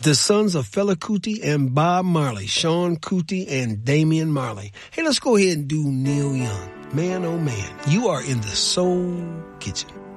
The sons of Fela Kuti and Bob Marley, Sean Kuti and Damian Marley. Hey, let's go ahead and do Neil Young. Man, oh man, you are in the Soul Kitchen.